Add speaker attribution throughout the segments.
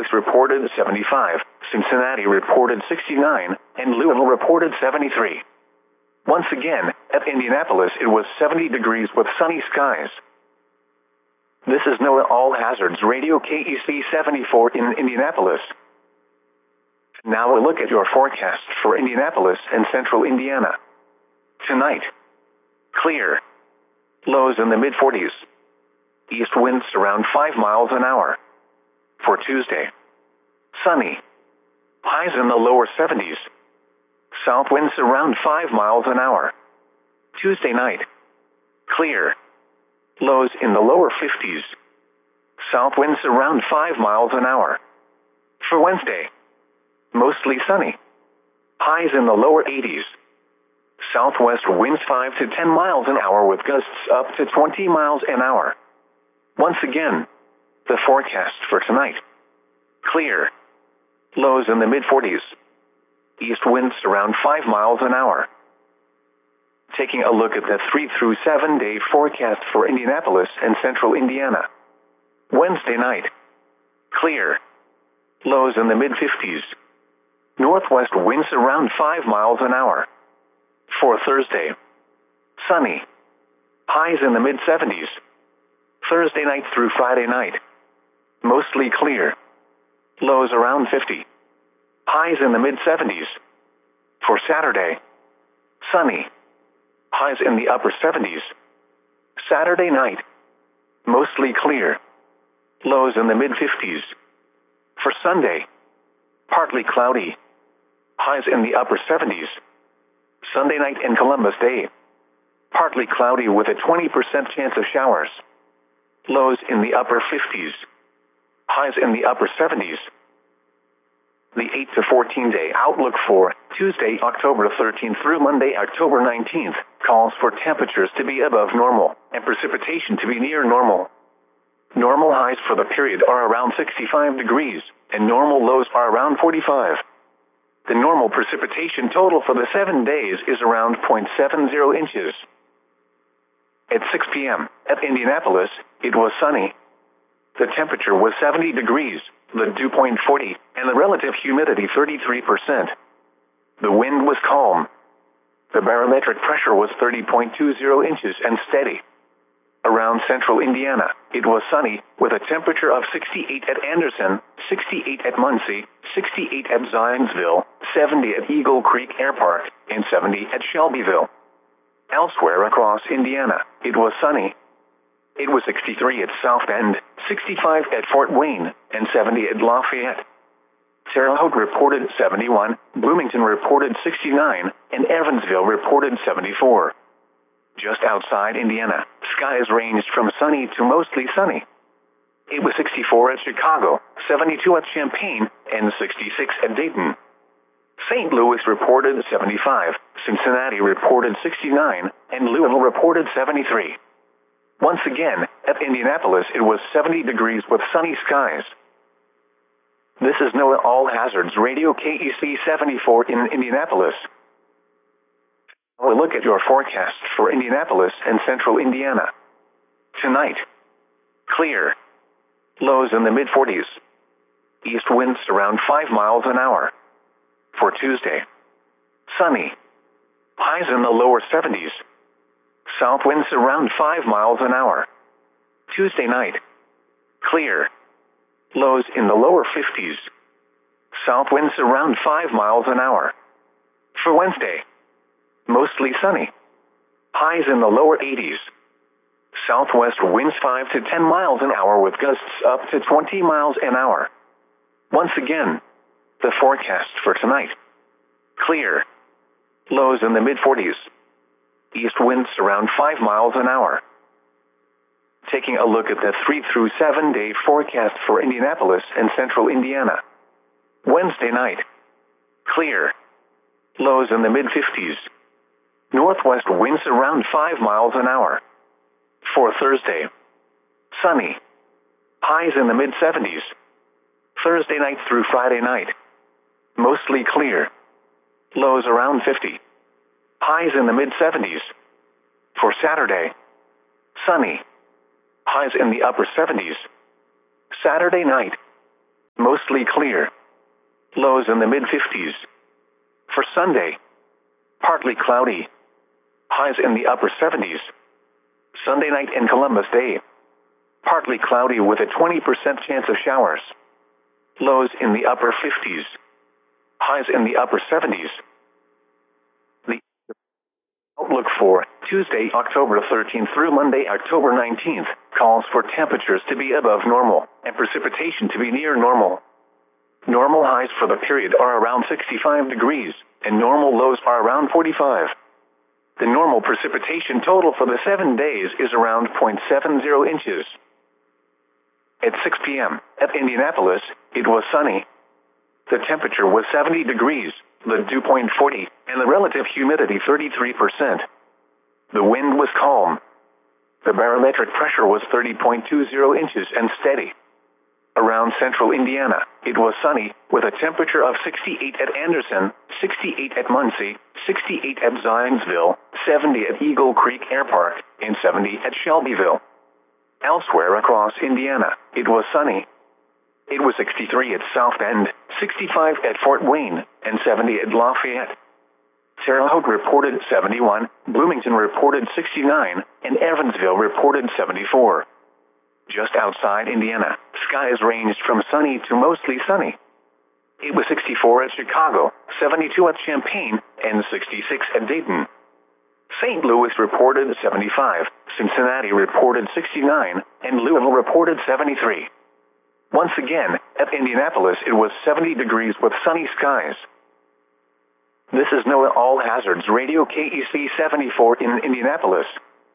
Speaker 1: Louis reported 75, Cincinnati reported 69, and Louisville reported 73. Once again, at Indianapolis it was 70 degrees with sunny skies. This is NOAA All Hazards Radio KEC 74 in Indianapolis. Now a look at your forecast for Indianapolis and central Indiana. Tonight, clear. Lows in the mid-40s. East winds around 5 miles an hour. For Tuesday, sunny. Highs in the lower 70s. South winds around 5 miles an hour. Tuesday night, clear. Lows in the lower 50s. South winds around 5 miles an hour. For Wednesday, mostly sunny. Highs in the lower 80s. Southwest winds 5 to 10 miles an hour with gusts up to 20 miles an hour. Once again, the forecast for tonight. Clear. Lows in the mid-40s. East winds around 5 miles an hour. Taking a look at the 3 through 7 day forecast for Indianapolis and central Indiana. Wednesday night, clear. Lows in the mid-50s. Northwest winds around 5 miles an hour. For Thursday, sunny. Highs in the mid-70s. Thursday night through Friday night, mostly clear. Lows around 50. Highs in the mid-70s. For Saturday, sunny. Highs in the upper 70s. Saturday night, mostly clear. Lows in the mid-50s. For Sunday, partly cloudy. Highs in the upper 70s. Sunday night and Columbus Day, partly cloudy with a 20% chance of showers. Lows in the upper 50s. Highs in the upper 70s. The 8 to 14 day outlook for Tuesday, October 13th through Monday, October 19th, calls for temperatures to be above normal and precipitation to be near normal. Normal highs for the period are around 65 degrees, and normal lows are around 45. The normal precipitation total for the 7 days is around 0.70 inches. At 6 p.m. at Indianapolis, it was sunny. The temperature was 70 degrees, the dew point 40, and the relative humidity 33%. The wind was calm. The barometric pressure was 30.20 inches and steady. Around central Indiana, it was sunny, with a temperature of 68 at Anderson, 68 at Muncie, 68 at Zionsville, 70 at Eagle Creek Air Park, and 70 at Shelbyville. Elsewhere across Indiana, it was sunny. It was 63 at South Bend, 65 at Fort Wayne, and 70 at Lafayette. Terre Haute reported 71, Bloomington reported 69, and Evansville reported 74. Just outside Indiana, skies ranged from sunny to mostly sunny. It was 64 at Chicago, 72 at Champaign, and 66 at Dayton. St. Louis reported 75, Cincinnati reported 69, and Louisville reported 73. Once again, at Indianapolis it was 70 degrees with sunny skies. This is NOAA All Hazards Radio KEC 74 in Indianapolis. We'll look at your forecast for Indianapolis and central Indiana. Tonight, clear. Lows in the mid-40s. East winds around 5 miles an hour. For Tuesday, sunny. Highs in the lower 70s. South winds around 5 miles an hour. Tuesday night, clear. Lows in the lower 50s. South winds around 5 miles an hour. For Wednesday, mostly sunny. Highs in the lower 80s. Southwest winds 5 to 10 miles an hour with gusts up to 20 miles an hour. Once again, the forecast for tonight. Clear. Lows in the mid-40s. East winds around 5 miles an hour. Taking a look at the 3 through 7 day forecast for Indianapolis and central Indiana. Wednesday night, clear. Lows in the mid-50s. Northwest winds around 5 miles an hour. For Thursday, sunny. Highs in the mid-70s. Thursday night through Friday night, mostly clear. Lows around 50. Highs in the mid-70s. For Saturday, sunny. Highs in the upper 70s. Saturday night, mostly clear. Lows in the mid-50s. For Sunday, partly cloudy. Highs in the upper 70s. Sunday night and Columbus Day, partly cloudy with a 20% chance of showers. Lows in the upper 50s. Highs in the upper 70s. The outlook for Tuesday, October 13th through Monday, October 19th, calls for temperatures to be above normal and precipitation to be near normal. Normal highs for the period are around 65 degrees, and normal lows are around 45. The normal precipitation total for the 7 days is around 0.70 inches. At 6 p.m. at Indianapolis, it was sunny. The temperature was 70 degrees, the dew point 40, and the relative humidity 33%. The wind was calm. The barometric pressure was 30.20 inches and steady. Around central Indiana, it was sunny, with a temperature of 68 at Anderson, 68 at Muncie, 68 at Zionsville, 70 at Eagle Creek Air Park, and 70 at Shelbyville. Elsewhere across Indiana, it was sunny. It was 63 at South Bend, 65 at Fort Wayne, and 70 at Lafayette. Terre Haute reported 71, Bloomington reported 69, and Evansville reported 74. Just outside Indiana, skies ranged from sunny to mostly sunny. It was 64 at Chicago, 72 at Champaign, and 66 at Dayton. St. Louis reported 75, Cincinnati reported 69, and Louisville reported 73. Once again, at Indianapolis it was 70 degrees with sunny skies. This is NOAA All Hazards Radio KEC 74 in Indianapolis.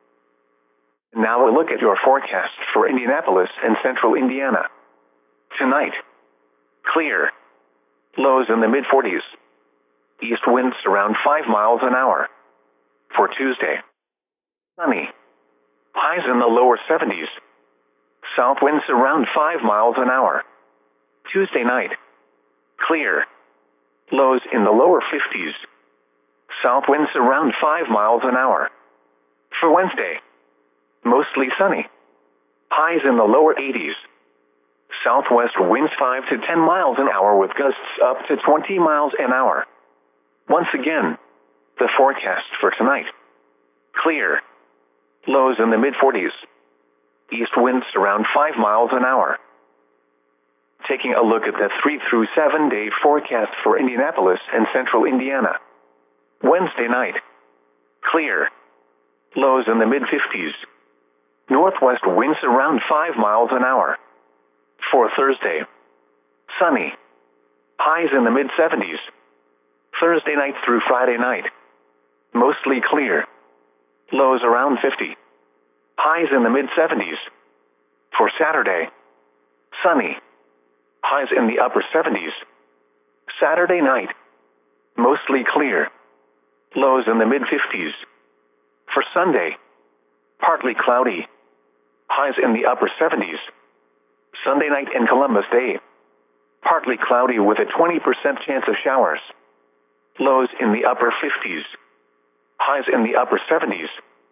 Speaker 1: Now a look at your forecast for Indianapolis and central Indiana. Tonight, clear. Lows in the mid-40s. East winds around 5 miles an hour. For Tuesday, sunny. Highs in the lower 70s. South winds around 5 miles an hour. Tuesday night, clear. Lows in the lower 50s. South winds around 5 miles an hour. For Wednesday, mostly sunny. Highs in the lower 80s. Southwest winds 5 to 10 miles an hour with gusts up to 20 miles an hour. Once again, the forecast for tonight. Clear. Lows in the mid-40s. East winds around 5 miles an hour. Taking a look at the 3 through 7 day forecast for Indianapolis and central Indiana. Wednesday night, clear. Lows in the mid-50s. Northwest winds around 5 miles an hour. For Thursday, sunny. Highs in the mid-70s. Thursday night through Friday night, mostly clear. Lows around 50. Highs in the mid-70s. For Saturday, sunny. Highs in the upper 70s. Saturday night, mostly clear. Lows in the mid-50s. For Sunday, partly cloudy. Highs in the upper 70s. Sunday night and Columbus Day, partly cloudy with a 20% chance of showers. Lows in the upper 50s. Highs in the upper 70s.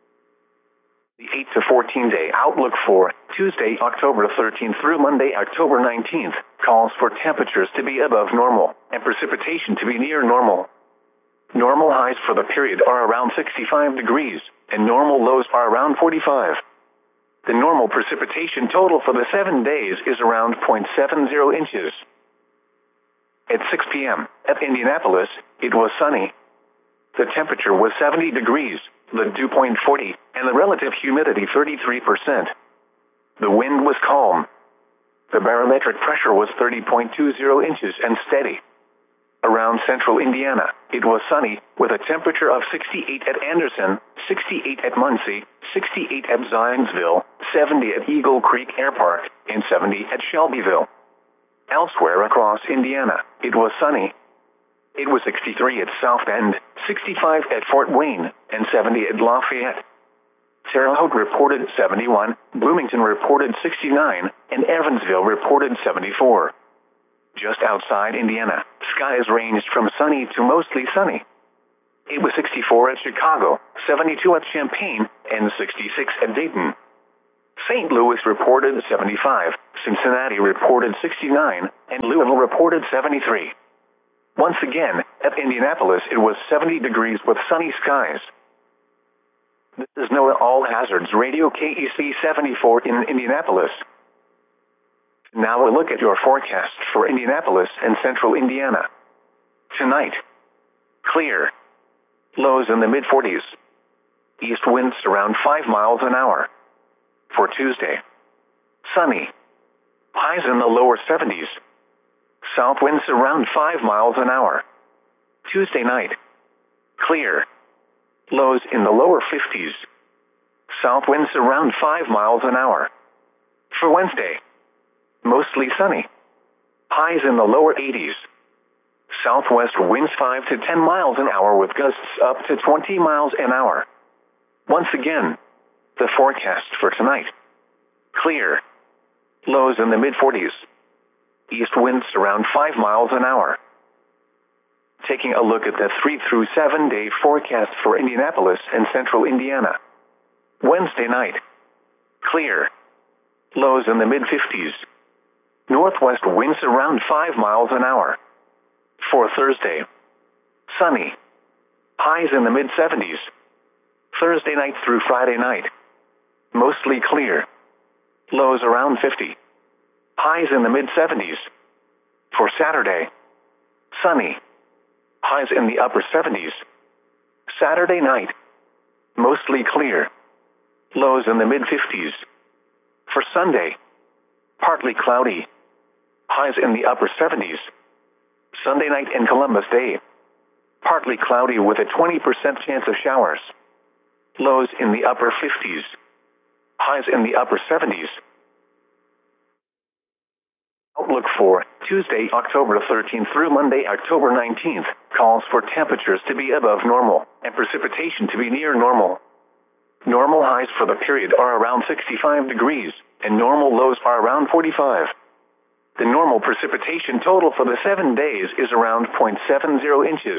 Speaker 1: The 8 to 14 day outlook for Tuesday, October 13th through Monday, October 19th, calls for temperatures to be above normal and precipitation to be near normal. Normal highs for the period are around 65 degrees, and normal lows are around 45. The normal precipitation total for the 7 days is around 0.70 inches. At 6 p.m. at Indianapolis, it was sunny. The temperature was 70 degrees, the dew point 40, and the relative humidity 33%. The wind was calm. The barometric pressure was 30.20 inches and steady. Around central Indiana, it was sunny, with a temperature of 68 at Anderson, 68 at Muncie, 68 at Zionsville, 70 at Eagle Creek Air Park, and 70 at Shelbyville. Elsewhere across Indiana, it was sunny. It was 63 at South Bend, 65 at Fort Wayne, and 70 at Lafayette. Terre Haute reported 71, Bloomington reported 69, and Evansville reported 74. Just outside Indiana, skies ranged from sunny to mostly sunny. It was 64 at Chicago, 72 at Champaign, and 66 at Dayton. St. Louis reported 75, Cincinnati reported 69, and Louisville reported 73. Once again, at Indianapolis it was 70 degrees with sunny skies. This is NOAA All Hazards Radio KEC 74 in Indianapolis. Now a look at your forecast for Indianapolis and central Indiana. Tonight, clear. Lows in the mid-40s. East winds around 5 miles an hour. For Tuesday, sunny. Highs in the lower 70s. South winds around 5 miles an hour. Tuesday night, clear. Lows in the lower 50s. South winds around 5 miles an hour. For Wednesday, mostly sunny. Highs in the lower 80s. Southwest winds 5 to 10 miles an hour with gusts up to 20 miles an hour. Once again, the forecast for tonight. Clear. Lows in the mid-40s. East winds around 5 miles an hour. Taking a look at the 3 through 7 day forecast for Indianapolis and central Indiana. Wednesday night. Clear. Lows in the mid-50s. Northwest winds around 5 miles an hour. For Thursday, sunny. Highs in the mid-70s. Thursday night through Friday night, mostly clear. Lows around 50. Highs in the mid-70s. For Saturday, sunny. Highs in the upper 70s. Saturday night, mostly clear. Lows in the mid-50s. For Sunday, partly cloudy. Highs in the upper 70s. Sunday night and Columbus Day, partly cloudy with a 20% chance of showers. Lows in the upper 50s. Highs in the upper 70s. Outlook for Tuesday, October 13th through Monday, October 19th, calls for temperatures to be above normal and precipitation to be near normal. Normal highs for the period are around 65 degrees, and normal lows are around 45. The normal precipitation total for the 7 days is around 0.70 inches.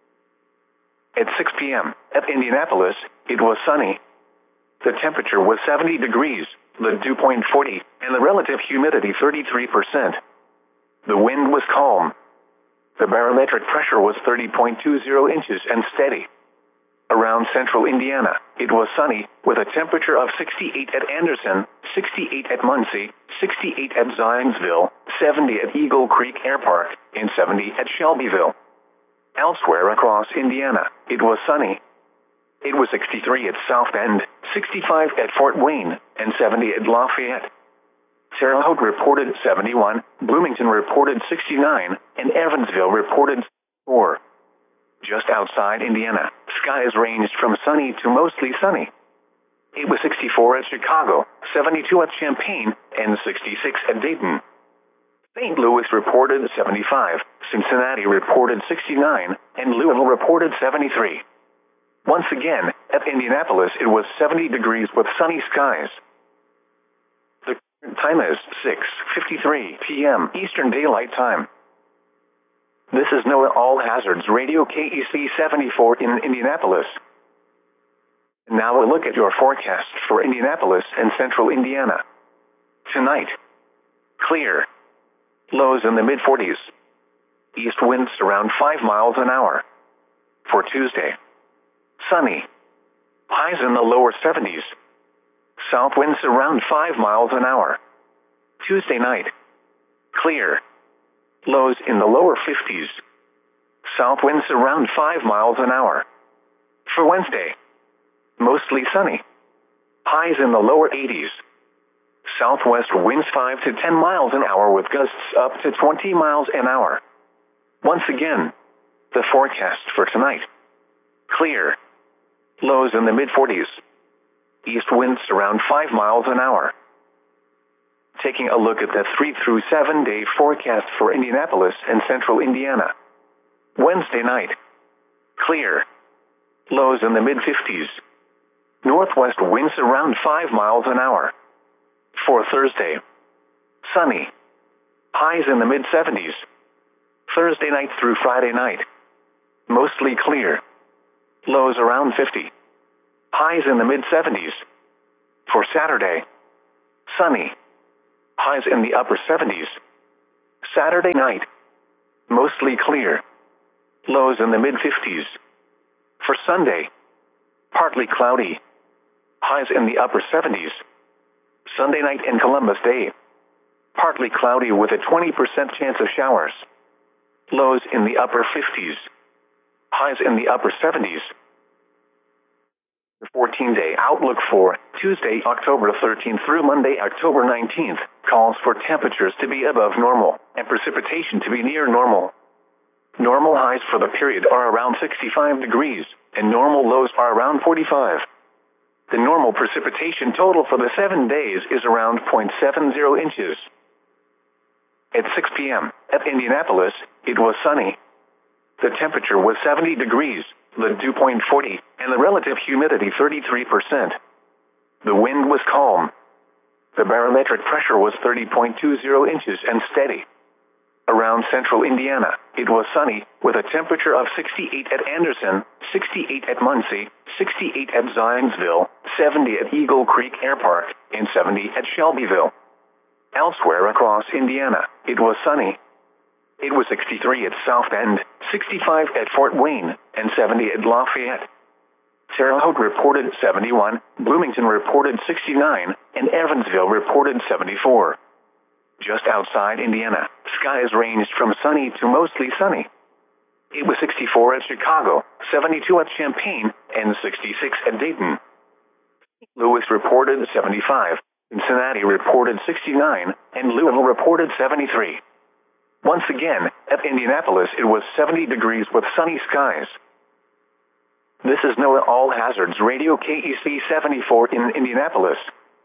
Speaker 1: At 6 p.m. at Indianapolis, it was sunny. The temperature was 70 degrees, the dew point 40, and the relative humidity 33%. The wind was calm. The barometric pressure was 30.20 inches and steady. Around central Indiana, it was sunny, with a temperature of 68 at Anderson, 68 at Muncie, 68 at Zionsville, 70 at Eagle Creek Air Park, and 70 at Shelbyville. Elsewhere across Indiana, it was sunny. It was 63 at South Bend, 65 at Fort Wayne, and 70 at Lafayette. Terre Haute reported 71, Bloomington reported 69, and Evansville reported 4. Just outside Indiana, skies ranged from sunny to mostly sunny. It was 64 at Chicago, 72 at Champaign, and 66 at Dayton. St. Louis reported 75, Cincinnati reported 69, and Louisville reported 73. Once again, at Indianapolis it was 70 degrees with sunny skies. The time is 6:53 p.m. Eastern Daylight Time. This is NOAA All Hazards Radio KEC 74 in Indianapolis. Now a look at your forecast for Indianapolis and central Indiana. Tonight, clear. Lows in the mid-40s. East winds around 5 miles an hour. For Tuesday, sunny. Highs in the lower 70s. South winds around 5 miles an hour. Tuesday night, clear. Lows in the lower 50s. South winds around 5 miles an hour. For Wednesday, mostly sunny. Highs in the lower 80s. Southwest winds 5 to 10 miles an hour with gusts up to 20 miles an hour. Once again, the forecast for tonight. Clear. Lows in the mid-40s. East winds around 5 miles an hour. Taking a look at the 3 through 7 day forecast for Indianapolis and central Indiana. Wednesday night, clear. Lows in the mid-50s. Northwest winds around 5 miles an hour. For Thursday, sunny. Highs in the mid-70s. Thursday night through Friday night, mostly clear. Lows around 50. Highs in the mid-70s. For Saturday, sunny. Highs in the upper 70s. Saturday night, mostly clear. Lows in the mid-50s. For Sunday, partly cloudy. Highs in the upper 70s. Sunday night and Columbus Day, partly cloudy with a 20% chance of showers. Lows in the upper 50s. Highs in the upper 70s. The 14-day outlook for Tuesday, October 13th through Monday, October 19th, calls for temperatures to be above normal and precipitation to be near normal. Normal highs for the period are around 65 degrees, and normal lows are around 45. The normal precipitation total for the 7 days is around 0.70 inches. At 6 p.m. at Indianapolis, it was sunny. The temperature was 70 degrees, the dew point 40, and the relative humidity 33%. The wind was calm. The barometric pressure was 30.20 inches and steady. Around central Indiana, it was sunny, with a temperature of 68 at Anderson, 68 at Muncie, 68 at Zionsville, 70 at Eagle Creek Air Park, and 70 at Shelbyville. Elsewhere across Indiana, it was sunny. It was 63 at South Bend, 65 at Fort Wayne, and 70 at Lafayette. Terre Haute reported 71, Bloomington reported 69, and Evansville reported 74. Just outside Indiana, skies ranged from sunny to mostly sunny. It was 64 at Chicago, 72 at Champaign, and 66 at Dayton. Louis reported 75, Cincinnati reported 69, and Louisville reported 73. Once again, at Indianapolis it was 70 degrees with sunny skies. This is NOAA All Hazards Radio KEC 74 in Indianapolis.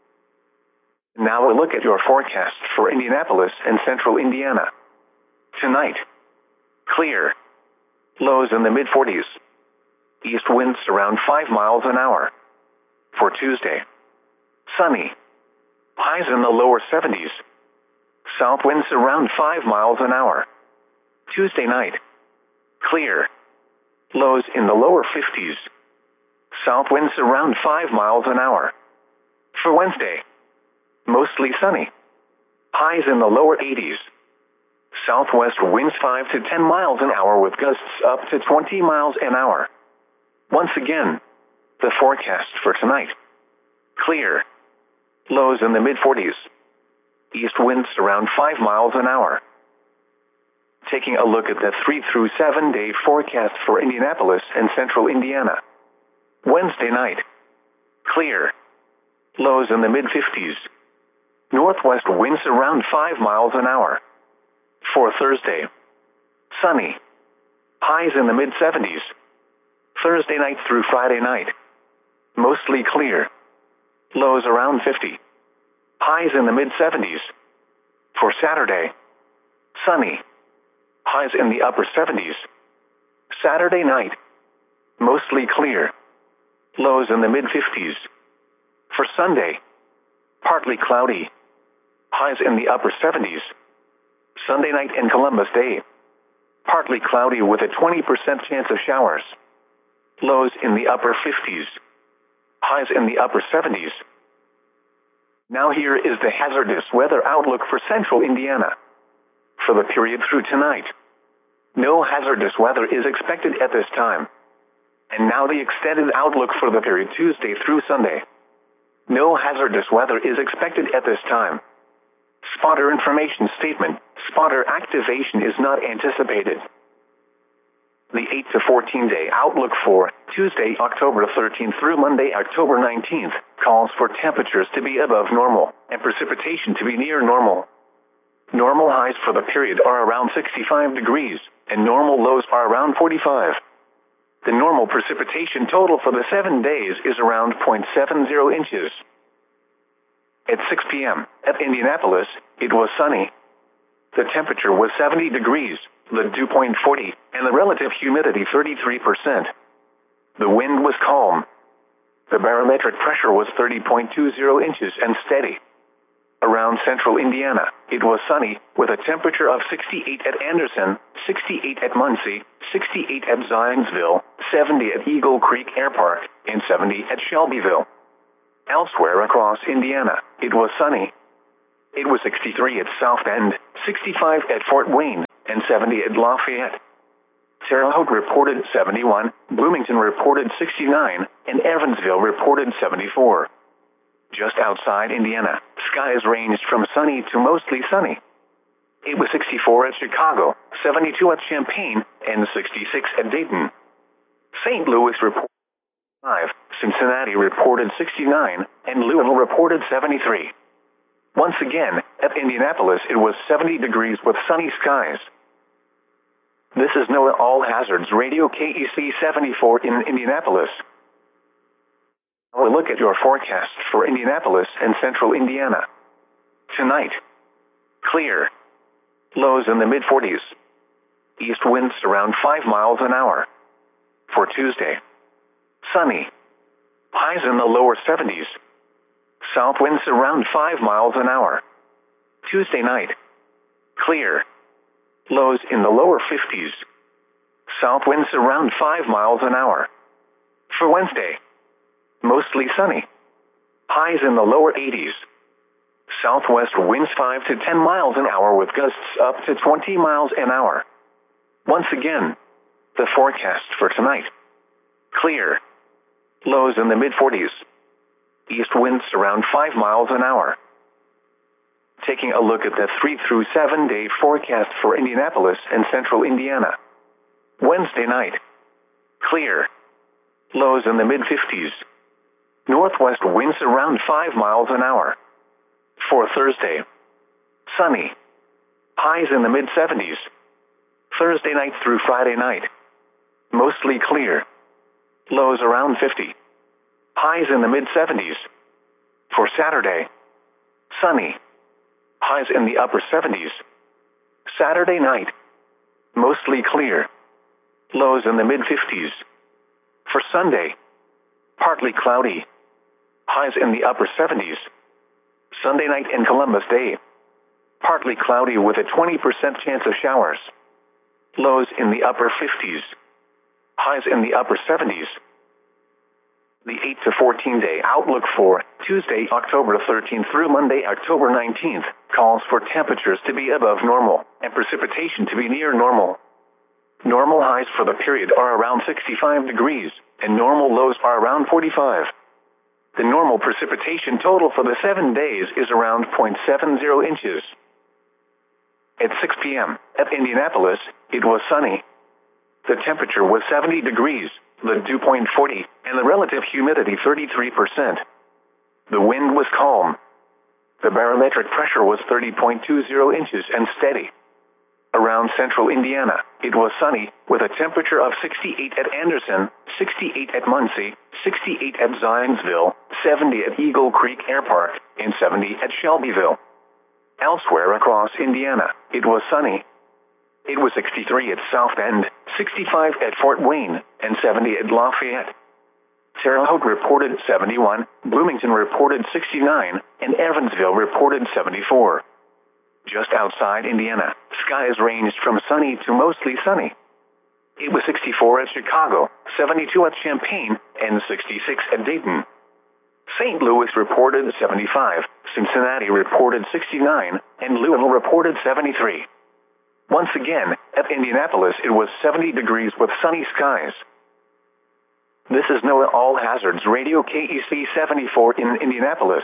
Speaker 1: Now a look at your forecast for Indianapolis and central Indiana. Tonight, clear. Lows in the mid-40s. East winds around 5 miles an hour. For Tuesday, sunny. Highs in the lower 70s. South winds around 5 miles an hour. Tuesday night, clear. Lows in the lower 50s. South winds around 5 miles an hour. For Wednesday, mostly sunny. Highs in the lower 80s. Southwest winds 5 to 10 miles an hour with gusts up to 20 miles an hour. Once again, the forecast for tonight. Clear. Lows in the mid-40s. East winds around 5 miles an hour. Taking a look at the 3 through 7 day forecast for Indianapolis and central Indiana. Wednesday night, clear. Lows in the mid-50s. Northwest winds around 5 miles an hour. For Thursday, sunny. Highs in the mid-70s. Thursday night through Friday night, mostly clear. Lows around 50. Highs in the mid-70s. For Saturday, sunny. Highs in the upper 70s. Saturday night, mostly clear. Lows in the mid-50s. For Sunday, partly cloudy. Highs in the upper 70s. Sunday night and Columbus Day, partly cloudy with a 20% chance of showers. Lows in the upper 50s. Highs in the upper 70s. Now here is the hazardous weather outlook for central Indiana. For the period through tonight, no hazardous weather is expected at this time. And now the extended outlook for the period Tuesday through Sunday. No hazardous weather is expected at this time. Spotter information statement. Spotter activation is not anticipated. The 8 to 14 day outlook for Tuesday, October 13th through Monday, October 19th, calls for temperatures to be above normal and precipitation to be near normal. Normal highs for the period are around 65 degrees, and normal lows are around 45. The normal precipitation total for the 7 days is around 0.70 inches. At 6 p.m. at Indianapolis, it was sunny. The temperature was 70 degrees, the dew point 40, and the relative humidity 33%. The wind was calm. The barometric pressure was 30.20 inches and steady. Around central Indiana, it was sunny, with a temperature of 68 at Anderson, 68 at Muncie, 68 at Zionsville, 70 at Eagle Creek Air Park, and 70 at Shelbyville. Elsewhere across Indiana, it was sunny, It was 63 at South Bend, 65 at Fort Wayne, and 70 at Lafayette. Terre Haute reported 71, Bloomington reported 69, and Evansville reported 74. Just outside Indiana, skies ranged from sunny to mostly sunny. It was 64 at Chicago, 72 at Champaign, and 66 at Dayton. St. Louis reported 5, Cincinnati reported 69, and Louisville reported 73. Once again, at Indianapolis it was 70 degrees with sunny skies. This is NOAA All Hazards Radio KEC 74 in Indianapolis. Now a look at your forecast for Indianapolis and central Indiana. Tonight, clear. Lows in the mid-40s. East winds around 5 miles an hour. For Tuesday, sunny. Highs in the lower 70s. South winds around 5 miles an hour. Tuesday night, clear. Lows in the lower 50s. South winds around 5 miles an hour. For Wednesday, mostly sunny. Highs in the lower 80s. Southwest winds 5 to 10 miles an hour with gusts up to 20 miles an hour. Once again, the forecast for tonight. Clear. Lows in the mid-40s. East winds around 5 miles an hour. Taking a look at the 3 through 7 day forecast for Indianapolis and central Indiana. Wednesday night, clear. Lows in the mid-50s. Northwest winds around 5 miles an hour. For Thursday, sunny. Highs in the mid-70s. Thursday night through Friday night, mostly clear. Lows around 50. Highs in the mid-70s. For Saturday, sunny. Highs in the upper 70s. Saturday night, mostly clear. Lows in the mid-50s. For Sunday, partly cloudy. Highs in the upper 70s. Sunday night and Columbus Day, partly cloudy with a 20% chance of showers. Lows in the upper 50s. Highs in the upper 70s. The 8 to 14 day outlook for Tuesday, October 13th through Monday, October 19th, calls for temperatures to be above normal and precipitation to be near normal. Normal highs for the period are around 65 degrees, and normal lows are around 45. The normal precipitation total for the 7 days is around 0.70 inches. At 6 p.m. at Indianapolis, it was sunny. The temperature was 70 degrees, the dew point 40, and the relative humidity 33%. The wind was calm. The barometric pressure was 30.20 inches and steady. Around central Indiana, it was sunny, with a temperature of 68 at Anderson, 68 at Muncie, 68 at Zionsville, 70 at Eagle Creek Air Park, and 70 at Shelbyville. Elsewhere across Indiana, it was sunny. It was 63 at South Bend, 65 at Fort Wayne, and 70 at Lafayette. Terre Haute reported 71, Bloomington reported 69, and Evansville reported 74. Just outside Indiana, skies ranged from sunny to mostly sunny. It was 64 at Chicago, 72 at Champaign, and 66 at Dayton. St. Louis reported 75, Cincinnati reported 69, and Louisville reported 73. Once again, at Indianapolis it was 70 degrees with sunny skies. This is NOAA All Hazards Radio KEC 74 in Indianapolis.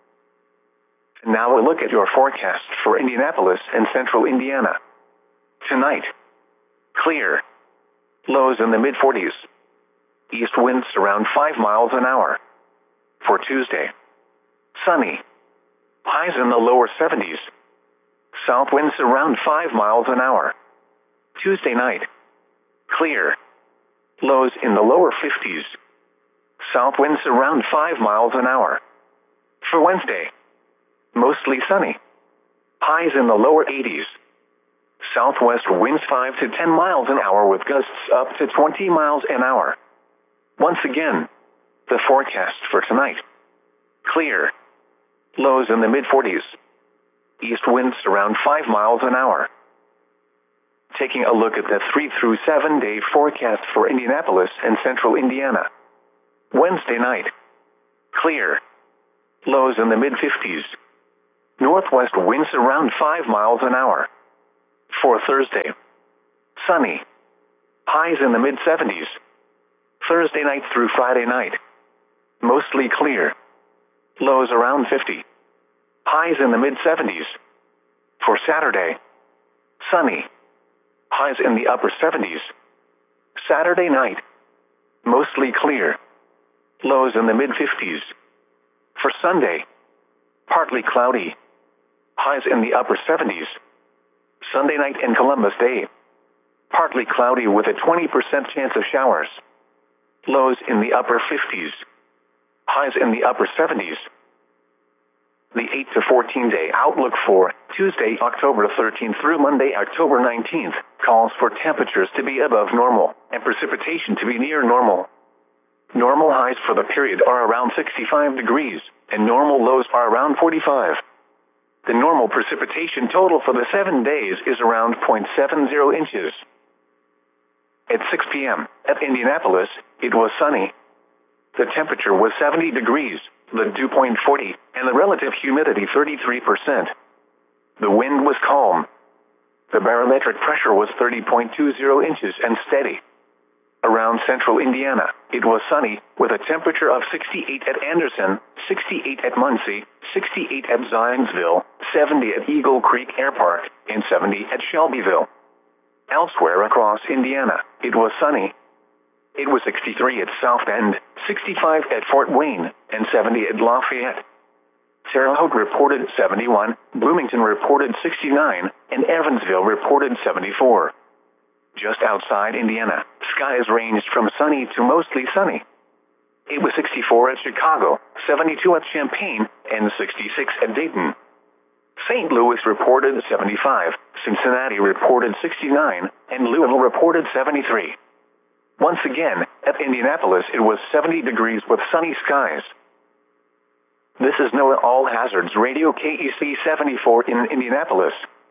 Speaker 1: Now we'll look at your forecast for Indianapolis and central Indiana. Tonight, clear. Lows in the mid-40s. East winds around 5 miles an hour. For Tuesday, sunny. Highs in the lower 70s. South winds around 5 miles an hour. Tuesday night, clear. Lows in the lower 50s. South winds around 5 miles an hour. For Wednesday, mostly sunny. Highs in the lower 80s. Southwest winds 5 to 10 miles an hour with gusts up to 20 miles an hour. Once again, the forecast for tonight. Clear. Lows in the mid-40s. East winds around 5 miles an hour. Taking a look at the 3 through 7 day forecast for Indianapolis and central Indiana. Wednesday night, clear. Lows in the mid-50s. Northwest winds around 5 miles an hour. For Thursday, sunny. Highs in the mid-70s. Thursday night through Friday night, mostly clear. Lows around 50. Highs in the mid-70s. For Saturday, sunny. Highs in the upper 70s. Saturday night, mostly clear. Lows in the mid-50s. For Sunday, partly cloudy. Highs in the upper 70s. Sunday night and Columbus Day, partly cloudy with a 20% chance of showers. Lows in the upper 50s. Highs in the upper 70s. The 8 to 14 day outlook for Tuesday, October 13th through Monday, October 19th, calls for temperatures to be above normal and precipitation to be near normal. Normal highs for the period are around 65 degrees, and normal lows are around 45. The normal precipitation total for the 7 days is around 0.70 inches. At 6 p.m. at Indianapolis, it was sunny. The temperature was 70 degrees, the dew point 40, and the relative humidity 33%. The wind was calm. The barometric pressure was 30.20 inches and steady. Around central Indiana, it was sunny, with a temperature of 68 at Anderson, 68 at Muncie, 68 at Zionsville, 70 at Eagle Creek Air Park, and 70 at Shelbyville. Elsewhere across Indiana, it was sunny. It was 63 at South Bend, 65 at Fort Wayne, and 70 at Lafayette. Terre Haute reported 71, Bloomington reported 69, and Evansville reported 74. Just outside Indiana, skies ranged from sunny to mostly sunny. It was 64 at Chicago, 72 at Champaign, and 66 at Dayton. St. Louis reported 75, Cincinnati reported 69, and Louisville reported 73. Once again, at Indianapolis it was 70 degrees with sunny skies. This is NOAA All Hazards Radio KEC 74 in Indianapolis.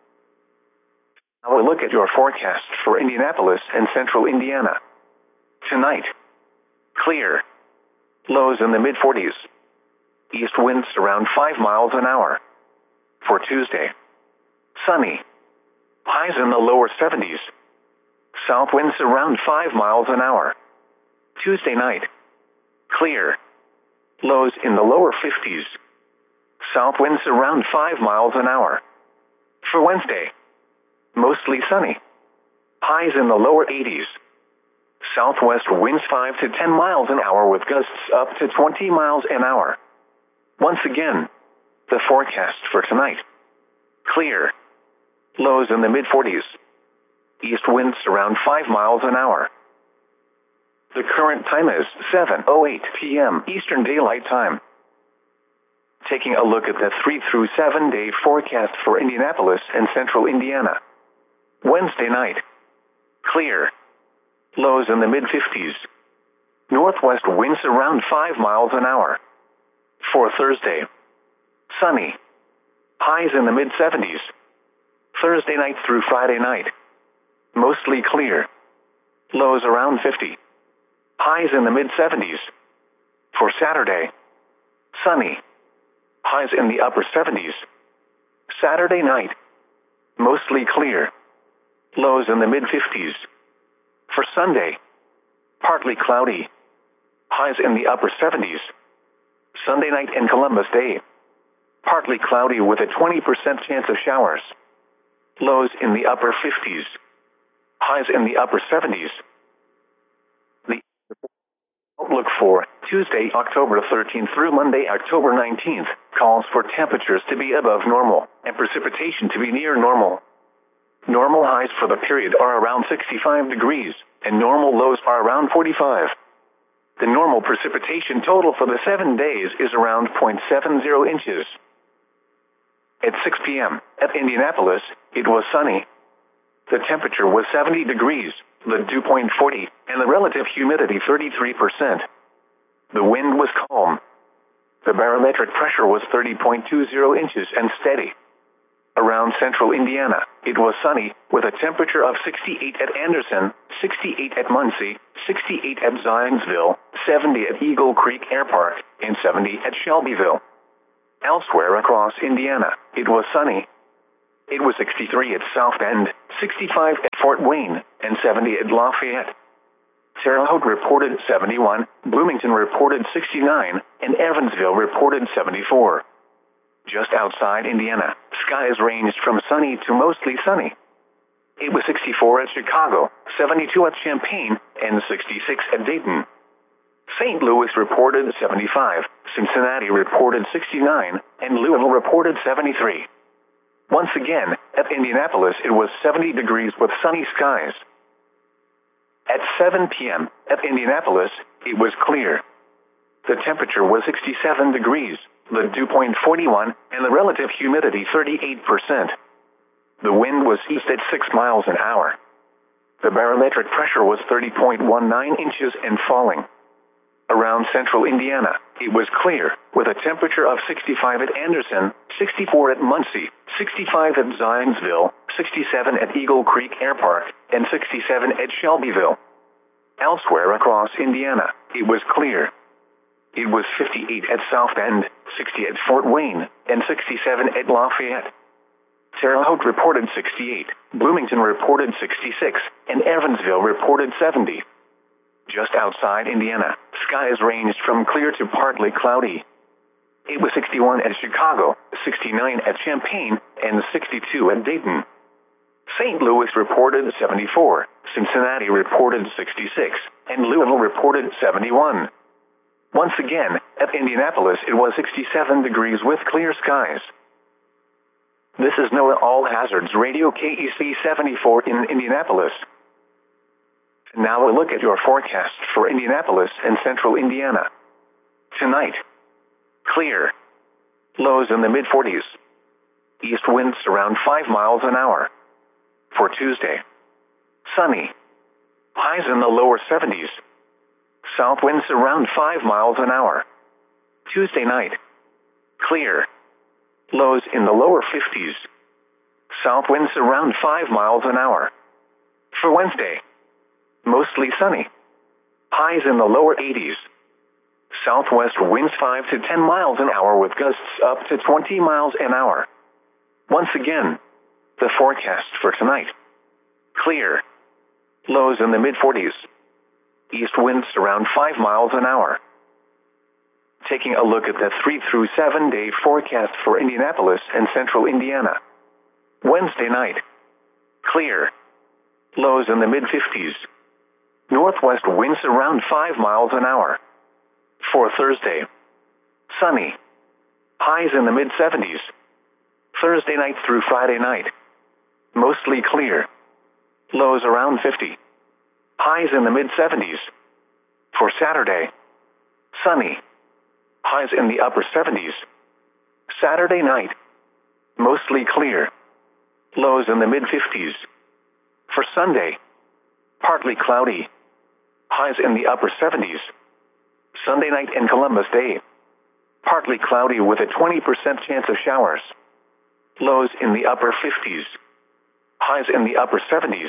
Speaker 1: Now a look at your forecast for Indianapolis and central Indiana. Tonight, clear. Lows in the mid-40s. East winds around 5 miles an hour. For Tuesday, sunny. Highs in the lower 70s. South winds around 5 miles an hour. Tuesday night, clear. Lows in the lower 50s. South winds around 5 miles an hour. For Wednesday, mostly sunny. Highs in the lower 80s. Southwest winds 5 to 10 miles an hour with gusts up to 20 miles an hour. Once again, the forecast for tonight. Clear. Lows in the mid-40s. East winds around 5 miles an hour. The current time is 7:08 p.m. Eastern Daylight Time. Taking a look at the 3 through 7 day forecast for Indianapolis and central Indiana. Wednesday night, clear. Lows in the mid-50s. Northwest winds around 5 miles an hour. For Thursday, sunny. Highs in the mid-70s. Thursday night through Friday night, mostly clear. Lows around 50. Highs in the mid-70s. For Saturday, sunny. Highs in the upper 70s. Saturday night, mostly clear. Lows in the mid-50s. For Sunday, partly cloudy. Highs in the upper 70s. Sunday night and Columbus Day, partly cloudy with a 20% chance of showers. Lows in the upper 50s. Highs in the upper 70s. The outlook for Tuesday, October 13th through Monday, October 19th, calls for temperatures to be above normal and precipitation to be near normal. Normal highs for the period are around 65 degrees, and normal lows are around 45. The normal precipitation total for the 7 days is around 0.70 inches. At 6 p.m. at Indianapolis, it was sunny. The temperature was 70 degrees, the dew point 40, and the relative humidity 33%. The wind was calm. The barometric pressure was 30.20 inches and steady. Around central Indiana, it was sunny, with a temperature of 68 at Anderson, 68 at Muncie, 68 at Zionsville, 70 at Eagle Creek Air Park, and 70 at Shelbyville. Elsewhere across Indiana, it was sunny. It was 63 at South Bend, 65 at Fort Wayne, and 70 at Lafayette. Terre Haute reported 71, Bloomington reported 69, and Evansville reported 74. Just outside Indiana, skies ranged from sunny to mostly sunny. It was 64 at Chicago, 72 at Champaign, and 66 at Dayton. St. Louis reported 75, Cincinnati reported 69, and Louisville reported 73. Once again, at Indianapolis it was 70 degrees with sunny skies. At 7 p.m., at Indianapolis, it was clear. The temperature was 67 degrees, the dew point 41, and the relative humidity 38%. The wind was east at 6 miles an hour. The barometric pressure was 30.19 inches and falling. Around central Indiana, it was clear, with a temperature of 65 at Anderson, 64 at Muncie, 65 at Zionsville, 67 at Eagle Creek Air Park, and 67 at Shelbyville. Elsewhere across Indiana, it was clear. It was 58 at South Bend, 60 at Fort Wayne, and 67 at Lafayette. Terre Haute reported 68, Bloomington reported 66, and Evansville reported 70. Just outside Indiana, skies ranged from clear to partly cloudy. It was 61 at Chicago, 69 at Champaign, and 62 at Dayton. St. Louis reported 74, Cincinnati reported 66, and Louisville reported 71. Once again, at Indianapolis it was 67 degrees with clear skies. This is NOAA All Hazards Radio KEC 74 in Indianapolis. Now a look at your forecast for Indianapolis and central Indiana. Tonight, clear. Lows in the mid-40s. East winds around 5 miles an hour. For Tuesday, sunny. Highs in the lower 70s. South winds around 5 miles an hour. Tuesday night, clear. Lows in the lower 50s. South winds around 5 miles an hour. For Wednesday, mostly sunny. Highs in the lower 80s. Southwest winds 5 to 10 miles an hour with gusts up to 20 miles an hour. Once again, the forecast for tonight. Clear. Lows in the mid-40s. East winds around 5 miles an hour. Taking a look at the 3 through 7 day forecast for Indianapolis and central Indiana. Wednesday night, clear. Lows in the mid-50s. Northwest winds around 5 miles an hour. For Thursday, sunny. Highs in the mid-70s. Thursday night through Friday night, mostly clear. Lows around 50. Highs in the mid-70s. For Saturday, sunny. Highs in the upper 70s. Saturday night, mostly clear. Lows in the mid-50s. For Sunday, partly cloudy. Highs in the upper 70s. Sunday night and Columbus Day, partly cloudy with a 20% chance of showers. Lows in the upper 50s. Highs in the upper 70s.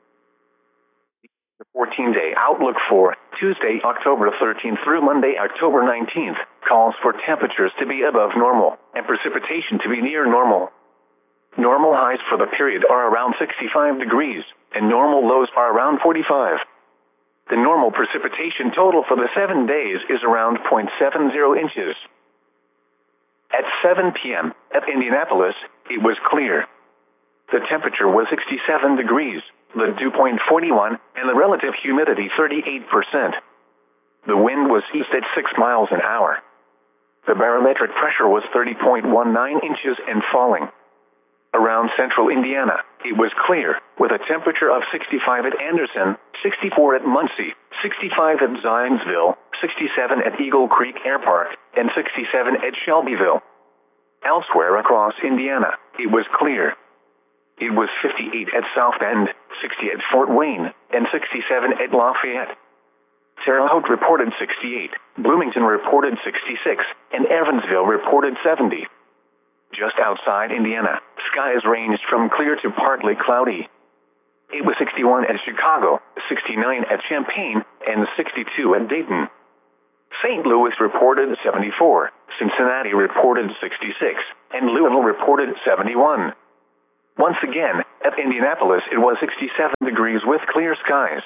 Speaker 1: The 14-day outlook for Tuesday, October 13th through Monday, October 19th, calls for temperatures to be above normal and precipitation to be near normal. Normal highs for the period are around 65 degrees, and normal lows are around 45. The normal precipitation total for the 7 days is around 0.70 inches. At 7 p.m. at Indianapolis, it was clear. The temperature was 67 degrees, the dew point 41, and the relative humidity 38%. The wind was east at 6 miles an hour. The barometric pressure was 30.19 inches and falling. Around central Indiana, it was clear, with a temperature of 65 at Anderson, 64 at Muncie, 65 at Zionsville, 67 at Eagle Creek Air Park, and 67 at Shelbyville. Elsewhere across Indiana, it was clear. It was 58 at South Bend, 60 at Fort Wayne, and 67 at Lafayette. Terre Haute reported 68, Bloomington reported 66, and Evansville reported 70. Just outside Indiana, skies ranged from clear to partly cloudy. It was 61 at Chicago, 69 at Champaign, and 62 at Dayton. St. Louis reported 74, Cincinnati reported 66, and Louisville reported 71. Once again, at Indianapolis it was 67 degrees with clear skies.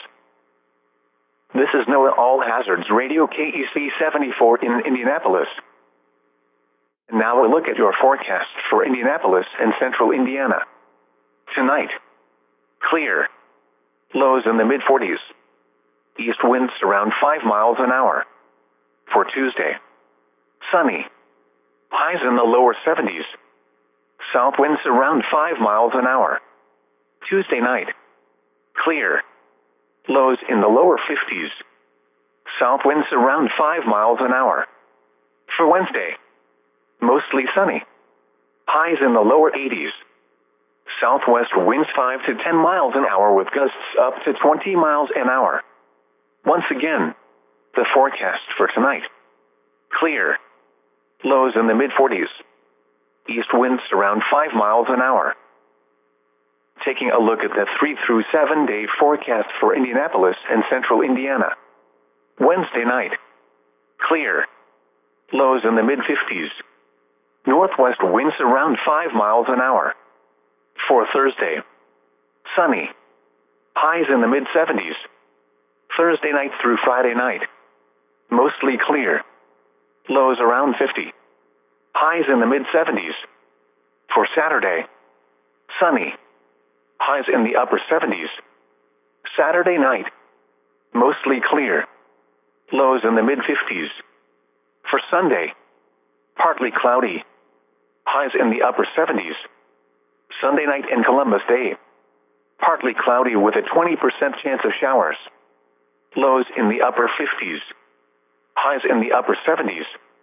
Speaker 1: This is NOAA All Hazards Radio KEC 74 in Indianapolis. And now a look at your forecast for Indianapolis and central Indiana. Tonight, clear. Lows in the mid-40s. East winds around 5 miles an hour. For Tuesday, sunny. Highs in the lower 70s. South winds around 5 miles an hour. Tuesday night, clear. Lows in the lower 50s. South winds around 5 miles an hour. For Wednesday, mostly sunny. Highs in the lower 80s. Southwest winds 5 to 10 miles an hour with gusts up to 20 miles an hour. Once again, the forecast for tonight. Clear. Lows in the mid-40s. East winds around 5 miles an hour. Taking a look at the 3 through 7 day forecast for Indianapolis and central Indiana. Wednesday night, clear. Lows in the mid-50s. Northwest winds around 5 miles an hour. For Thursday, sunny. Highs in the mid-70s. Thursday night through Friday night, mostly clear. Lows around 50. Highs in the mid-70s. For Saturday, sunny. Highs in the upper 70s. Saturday night, mostly clear. Lows in the mid-50s. For Sunday, partly cloudy. Highs in the upper 70s. Sunday night and Columbus Day, partly cloudy with a 20% chance of showers. Lows in the upper 50s. Highs in the upper 70s.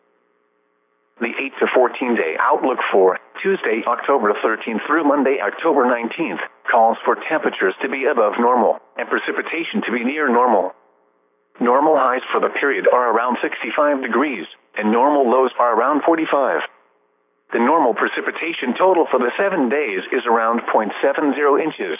Speaker 1: The 8 to 14 day outlook for Tuesday, October 13th through Monday, October 19th, calls for temperatures to be above normal and precipitation to be near normal. Normal highs for the period are around 65 degrees, and normal lows are around 45. The normal precipitation total for the 7 days is around 0.70 inches.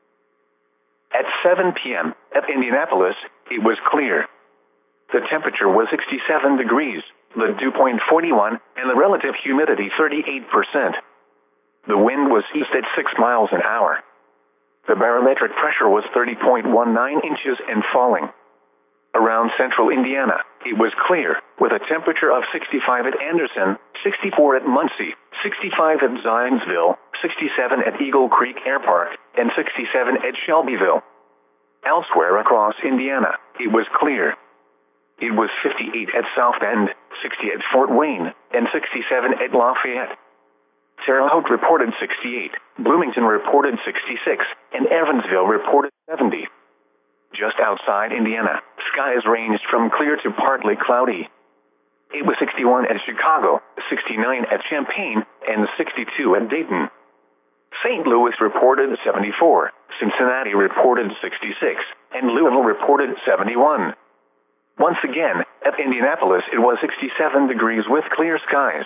Speaker 1: At 7 p.m. at Indianapolis, it was clear. The temperature was 67 degrees, the dew point 41, and the relative humidity 38%. The wind was east at 6 miles an hour. The barometric pressure was 30.19 inches and falling. Around central Indiana, it was clear, with a temperature of 65 at Anderson, 64 at Muncie, 65 at Zionsville, 67 at Eagle Creek Air Park, and 67 at Shelbyville. Elsewhere across Indiana, it was clear. It was 58 at South Bend, 60 at Fort Wayne, and 67 at Lafayette. Terre Haute reported 68, Bloomington reported 66, and Evansville reported 70. Just outside Indiana, skies ranged from clear to partly cloudy. It was 61 at Chicago, 69 at Champaign, and 62 at Dayton. St. Louis reported 74, Cincinnati reported 66, and Louisville reported 71. Once again, at Indianapolis it was 67 degrees with clear skies.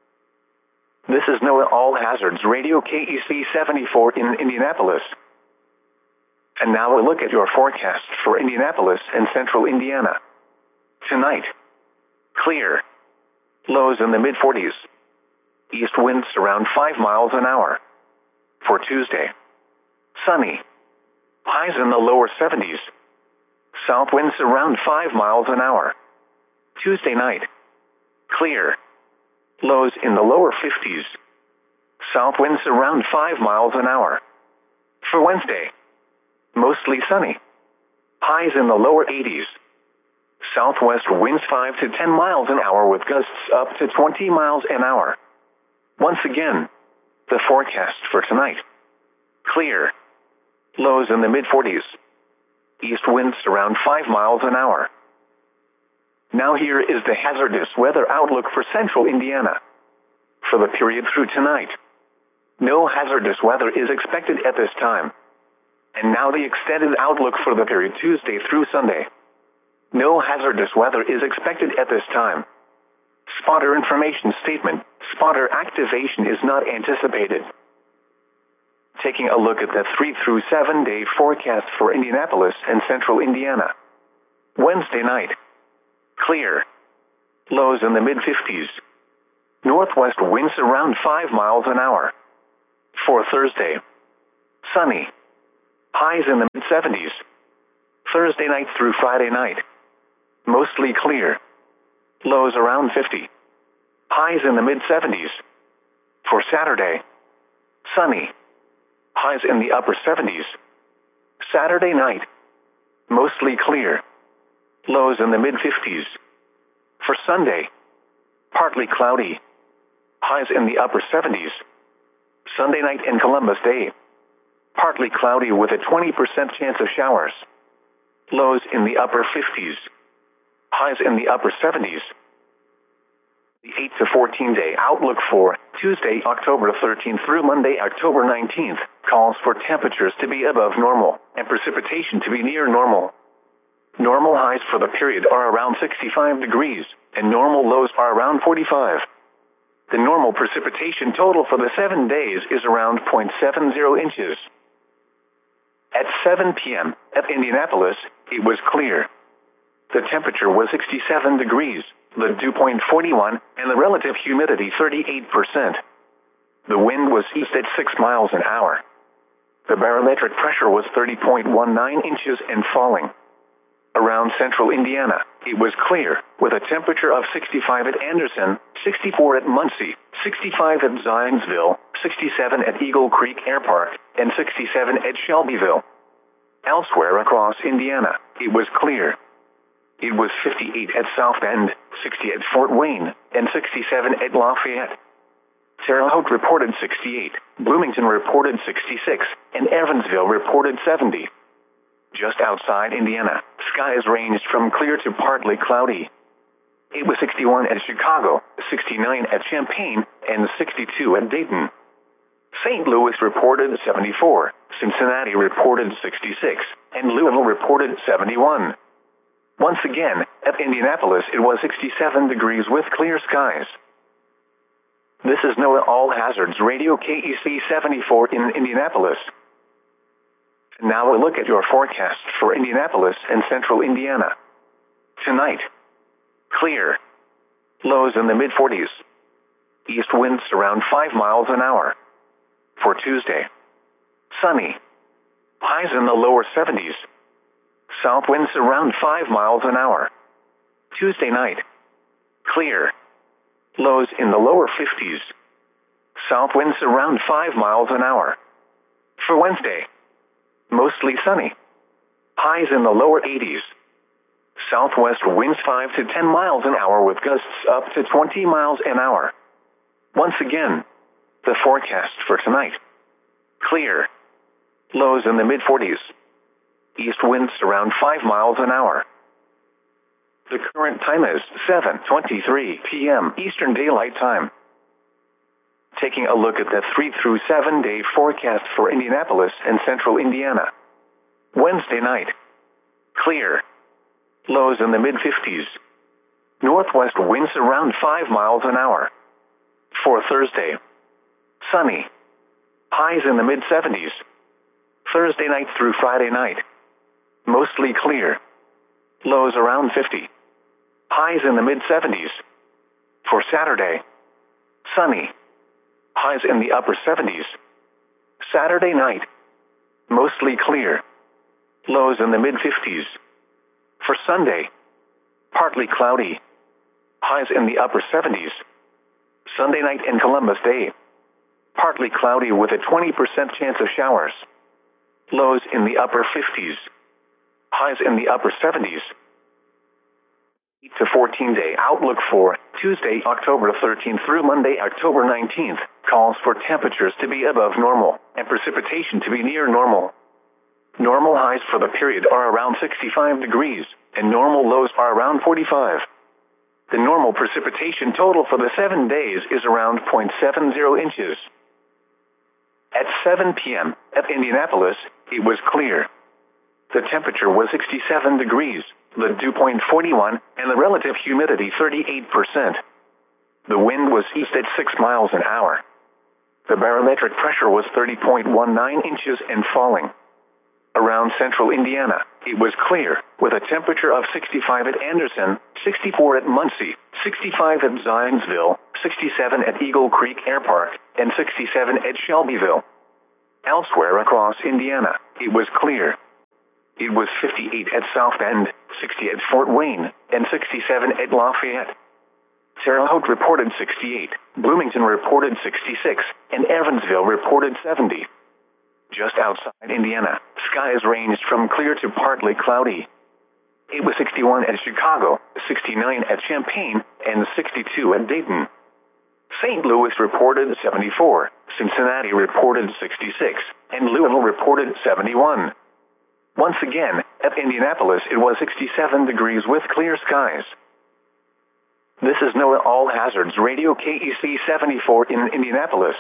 Speaker 1: This is NOAA All Hazards Radio KEC 74 in Indianapolis. And now a look at your forecast for Indianapolis and central Indiana. Tonight, clear. Lows in the mid-40s. East winds around 5 miles an hour. For Tuesday, sunny. Highs in the lower 70s. South winds around 5 miles an hour. Tuesday night, clear. Lows in the lower 50s. South winds around 5 miles an hour. For Wednesday, mostly sunny. Highs in the lower 80s. Southwest winds 5 to 10 miles an hour with gusts up to 20 miles an hour. Once again, the forecast for tonight. Clear. Lows in the mid-40s. East winds around 5 miles an hour. Now here is the hazardous weather outlook for central Indiana. For the period through tonight, no hazardous weather is expected at this time. And now the extended outlook for the period Tuesday through Sunday. No hazardous weather is expected at this time. Spotter information statement. Spotter activation is not anticipated. Taking a look at the 3 through 7 day forecast for Indianapolis and central Indiana. Wednesday night, clear. Lows in the mid-50s. Northwest winds around 5 miles an hour. For Thursday, sunny. Highs in the mid-70s. Thursday night through Friday night, mostly clear. Lows around 50. Highs in the mid-70s. For Saturday, sunny. Highs in the upper 70s. Saturday night, mostly clear. Lows in the mid-50s. For Sunday, partly cloudy. Highs in the upper 70s. Sunday night and Columbus Day, partly cloudy with a 20% chance of showers. Lows in the upper 50s. Highs in the upper 70s. The 8 to 14 day outlook for Tuesday, October 13th through Monday, October 19th, calls for temperatures to be above normal and precipitation to be near normal. Normal highs for the period are around 65 degrees, and normal lows are around 45. The normal precipitation total for the 7 days is around 0.70 inches. At 7 p.m. at Indianapolis, it was clear. The temperature was 67 degrees, the dew point 41, and the relative humidity 38%. The wind was east at 6 miles an hour. The barometric pressure was 30.19 inches and falling. Around central Indiana, it was clear, with a temperature of 65 at Anderson, 64 at Muncie, 65 at Zionsville, 67 at Eagle Creek Air Park, and 67 at Shelbyville. Elsewhere across Indiana, it was clear. It was 58 at South Bend, 60 at Fort Wayne, and 67 at Lafayette. Terre Haute reported 68, Bloomington reported 66, and Evansville reported 70. Just outside Indiana, skies ranged from clear to partly cloudy. It was 61 at Chicago, 69 at Champaign, and 62 at Dayton. St. Louis reported 74, Cincinnati reported 66, and Louisville reported 71. Once again, at Indianapolis it was 67 degrees with clear skies. This is NOAA All Hazards Radio KEC 74 in Indianapolis. Now a look at your forecast for Indianapolis and central Indiana. Tonight, clear. Lows in the mid-40s. East winds around 5 miles an hour. For Tuesday, sunny. Highs in the lower 70s. South winds around 5 miles an hour. Tuesday night, clear. Lows in the lower 50s. South winds around 5 miles an hour. For Wednesday, mostly sunny. Highs in the lower 80s. Southwest winds 5 to 10 miles an hour with gusts up to 20 miles an hour. Once again, the forecast for tonight. Clear. Lows in the mid-40s. East winds around 5 miles an hour. The current time is 7:23 p.m. Eastern Daylight Time. Taking a look at the 3 through 7 day forecast for Indianapolis and central Indiana. Wednesday night, clear. Lows in the mid-50s. Northwest winds around 5 miles an hour. For Thursday, sunny. Highs in the mid-70s. Thursday night through Friday night, mostly clear. Lows around 50. Highs in the mid-70s. For Saturday, sunny. Highs in the upper 70s. Saturday night, mostly clear. Lows in the mid-50s. For Sunday, partly cloudy. Highs in the upper 70s. Sunday night and Columbus Day, partly cloudy with a 20% chance of showers. Lows in the upper 50s. Highs in the upper 70s. 8 to 14 day outlook for Tuesday, October 13th through Monday, October 19th, calls for temperatures to be above normal and precipitation to be near normal. Normal highs for the period are around 65 degrees, and normal lows are around 45. The normal precipitation total for the 7 days is around 0.70 inches. At 7 p.m. at Indianapolis, it was clear. The temperature was 67 degrees, the dew point 41, and the relative humidity 38%. The wind was east at 6 miles an hour. The barometric pressure was 30.19 inches and falling. Around central Indiana, it was clear, with a temperature of 65 at Anderson, 64 at Muncie, 65 at Zionsville, 67 at Eagle Creek Air Park, and 67 at Shelbyville. Elsewhere across Indiana, it was clear. It was 58 at South Bend, 60 at Fort Wayne, and 67 at Lafayette. Terre Haute reported 68, Bloomington reported 66, and Evansville reported 70. Just outside Indiana, skies ranged from clear to partly cloudy. It was 61 at Chicago, 69 at Champaign, and 62 at Dayton. St. Louis reported 74, Cincinnati reported 66, and Louisville reported 71. Once again, at Indianapolis it was 67 degrees with clear skies. This is NOAA All Hazards Radio KEC 74 in Indianapolis.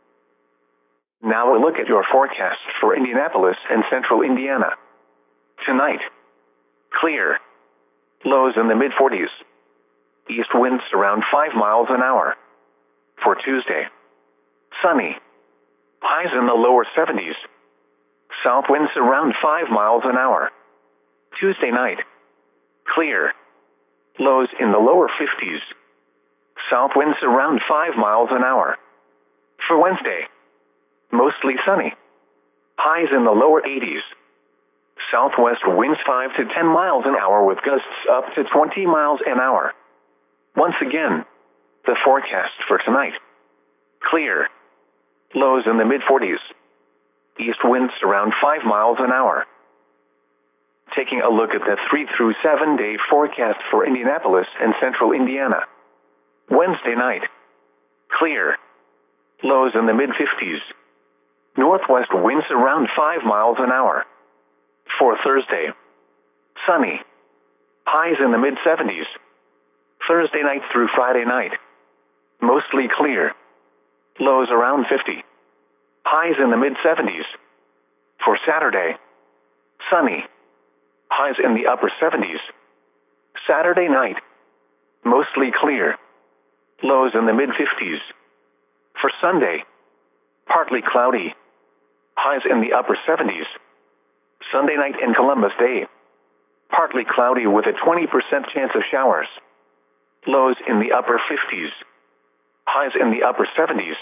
Speaker 1: Now a look at your forecast for Indianapolis and central Indiana. Tonight, clear. Lows in the mid-40s. East winds around 5 miles an hour. For Tuesday, sunny. Highs in the lower 70s. South winds around 5 miles an hour. Tuesday night, clear. Lows in the lower 50s. South winds around 5 miles an hour. For Wednesday, mostly sunny. Highs in the lower 80s. Southwest winds 5 to 10 miles an hour with gusts up to 20 miles an hour. Once again, the forecast for tonight. Clear. Lows in the mid-40s. East winds around 5 miles an hour. Taking a look at the 3 through 7 day forecast for Indianapolis and central Indiana. Wednesday night, clear. Lows in the mid-50s. Northwest winds around 5 miles an hour. For Thursday, sunny. Highs in the mid-70s. Thursday night through Friday night, mostly clear. Lows around 50. Highs in the mid-70s. For Saturday, sunny. Highs in the upper 70s. Saturday night, mostly clear. Lows in the mid-50s. For Sunday, partly cloudy. Highs in the upper 70s. Sunday night and Columbus Day, partly cloudy with a 20% chance of showers. Lows in the upper 50s. Highs in the upper 70s.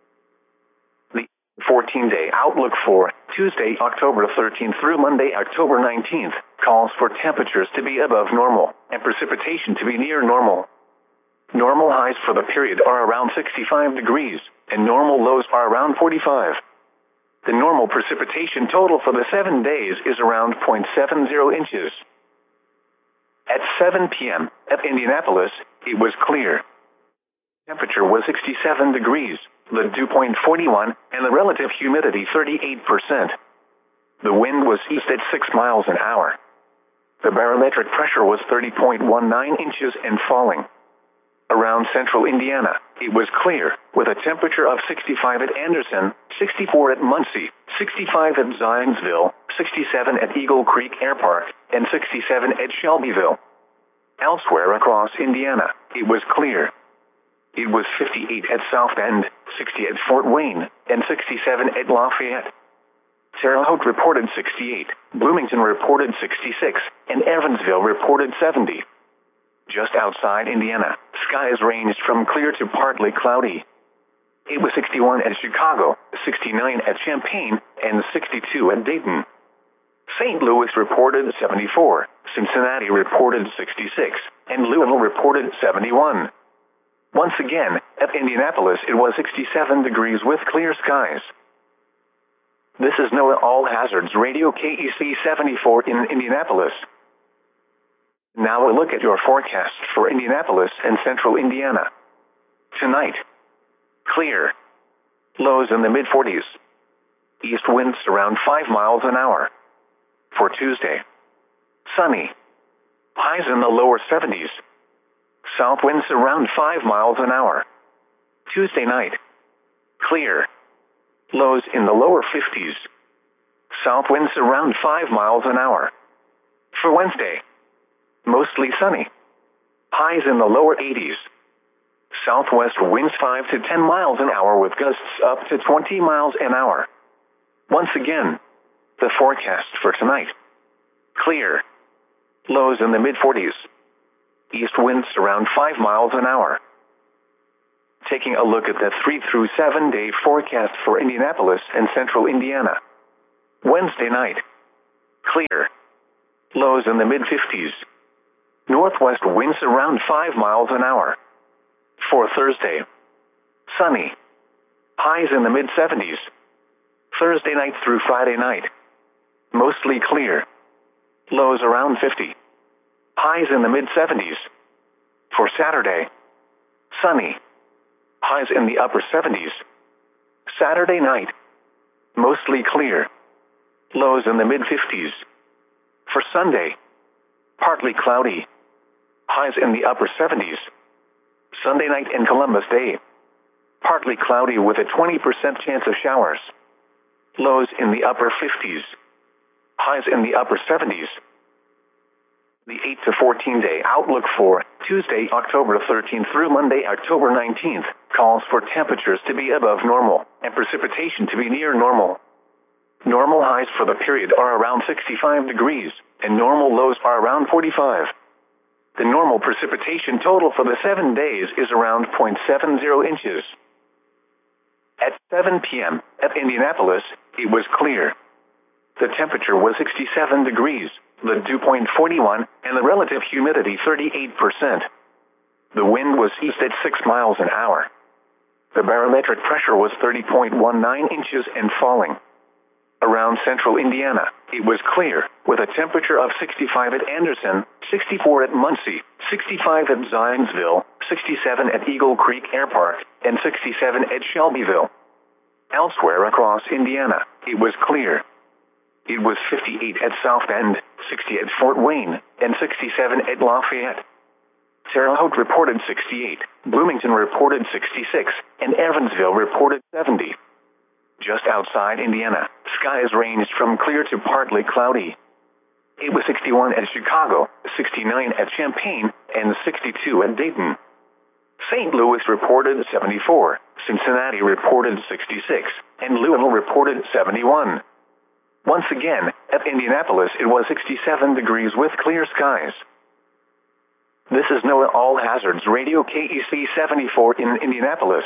Speaker 1: The 14-day outlook for Tuesday, October 13th through Monday, October 19th, calls for temperatures to be above normal and precipitation to be near normal. Normal highs for the period are around 65 degrees, and normal lows are around 45. The normal precipitation total for the 7 days is around 0.70 inches. At 7 p.m. at Indianapolis, it was clear. Temperature was 67 degrees, the dew point 41, and the relative humidity 38%. The wind was east at 6 miles an hour. The barometric pressure was 30.19 inches and falling. Around central Indiana, it was clear, with a temperature of 65 at Anderson, 64 at Muncie, 65 at Zionsville, 67 at Eagle Creek Air Park, and 67 at Shelbyville. Elsewhere across Indiana, it was clear. It was 58 at South Bend, 60 at Fort Wayne, and 67 at Lafayette. Terre Haute reported 68, Bloomington reported 66, and Evansville reported 70. Just outside Indiana, skies ranged from clear to partly cloudy. It was 61 at Chicago, 69 at Champaign, and 62 at Dayton. St. Louis reported 74, Cincinnati reported 66, and Louisville reported 71. Once again, at Indianapolis it was 67 degrees with clear skies. This is NOAA All Hazards Radio KEC 74 in Indianapolis. Now a look at your forecast for Indianapolis and central Indiana. Tonight, clear. Lows in the mid-40s. East winds around 5 miles an hour. For Tuesday, sunny. Highs in the lower 70s. South winds around 5 miles an hour. Tuesday night, clear. Lows in the lower 50s. South winds around 5 miles an hour. For Wednesday, mostly sunny. Highs in the lower 80s. Southwest winds 5 to 10 miles an hour with gusts up to 20 miles an hour. Once again, the forecast for tonight. Clear. Lows in the mid-40s. East winds around 5 miles an hour. Taking a look at the 3 through 7 day forecast for Indianapolis and central Indiana. Wednesday night. Clear. Lows in the mid-50s. Northwest winds around 5 miles an hour. For Thursday. Sunny. Highs in the mid-70s. Thursday night through Friday night. Mostly clear. Lows around 50. Highs in the mid-70s. For Saturday. Sunny. Highs in the upper 70s. Saturday night. Mostly clear. Lows in the mid-50s. For Sunday. Partly cloudy. Highs in the upper 70s. Sunday night and Columbus Day. Partly cloudy with a 20% chance of showers. Lows in the upper 50s. Highs in the upper 70s. The 8 to 14 day outlook for Tuesday, October 13th through Monday, October 19th, calls for temperatures to be above normal and precipitation to be near normal. Normal highs for the period are around 65 degrees, and normal lows are around 45. The normal precipitation total for the 7 days is around 0.70 inches. At 7 p.m. at Indianapolis, it was clear. The temperature was 67 degrees, the dew point 41, and the relative humidity 38%. The wind was east at 6 miles an hour. The barometric pressure was 30.19 inches and falling. Around central Indiana, it was clear, with a temperature of 65 at Anderson, 64 at Muncie, 65 at Zionsville, 67 at Eagle Creek Air Park, and 67 at Shelbyville. Elsewhere across Indiana, it was clear. It was 58 at South Bend, 60 at Fort Wayne, and 67 at Lafayette. Terre Haute reported 68, Bloomington reported 66, and Evansville reported 70. Just outside Indiana, skies ranged from clear to partly cloudy. It was 61 at Chicago, 69 at Champaign, and 62 at Dayton. St. Louis reported 74, Cincinnati reported 66, and Louisville reported 71. Once again, at Indianapolis it was 67 degrees with clear skies. This is NOAA All Hazards Radio KEC 74 in Indianapolis.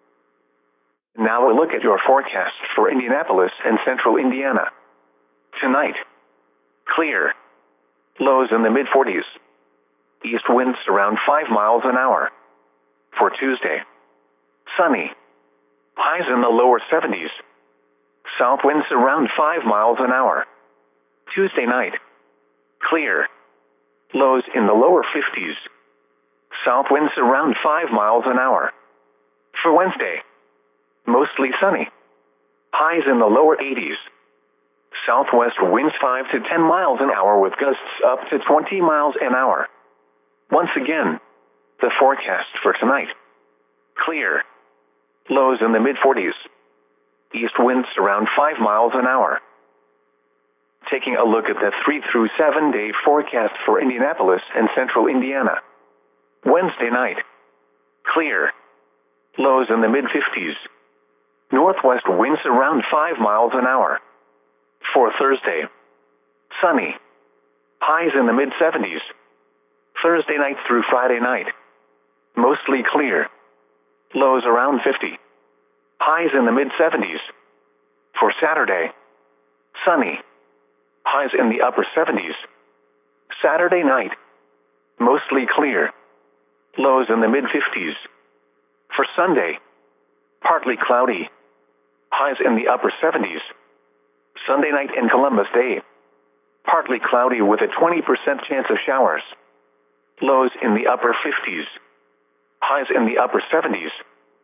Speaker 1: Now a look at your forecast for Indianapolis and central Indiana. Tonight. Clear. Lows in the mid-40s. East winds around 5 miles an hour. For Tuesday. Sunny. Highs in the lower 70s. South winds around 5 miles an hour. Tuesday night. Clear. Lows in the lower 50s. South winds around 5 miles an hour. For Wednesday. Mostly sunny. Highs in the lower 80s. Southwest winds 5 to 10 miles an hour with gusts up to 20 miles an hour. Once again, the forecast for tonight. Clear. Lows in the mid-40s. East winds around 5 miles an hour. Taking a look at the 3 through 7 day forecast for Indianapolis and central Indiana. Wednesday night. Clear. Lows in the mid-50s. Northwest winds around 5 miles an hour. For Thursday. Sunny. Highs in the mid-70s. Thursday night through Friday night. Mostly clear. Lows around 50. Highs in the mid-70s. For Saturday. Sunny. Highs in the upper 70s. Saturday night. Mostly clear. Lows in the mid-50s. For Sunday. Partly cloudy. Highs in the upper 70s. Sunday night and Columbus Day. Partly cloudy with a 20% chance of showers. Lows in the upper 50s. Highs in the upper 70s.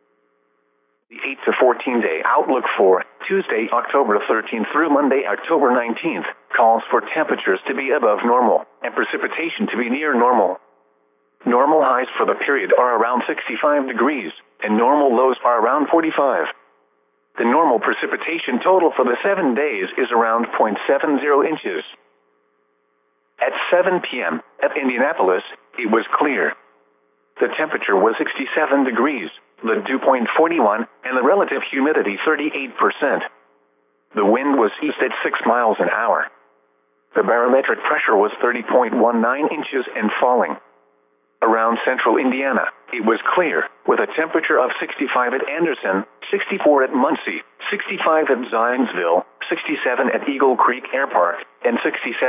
Speaker 1: The 8 to 14 day outlook for Tuesday, October 13th through Monday, October 19th, calls for temperatures to be above normal and precipitation to be near normal. Normal highs for the period are around 65 degrees, and normal lows are around 45. The normal precipitation total for the 7 days is around 0.70 inches. At 7 p.m. at Indianapolis, it was clear. The temperature was 67 degrees, the dew point 41, and the relative humidity 38%. The wind was east at 6 miles an hour. The barometric pressure was 30.19 inches and falling. Around central Indiana, it was clear, with a temperature of 65 at Anderson, 64 at Muncie, 65 at Zionsville, 67 at Eagle Creek Air Park, and 67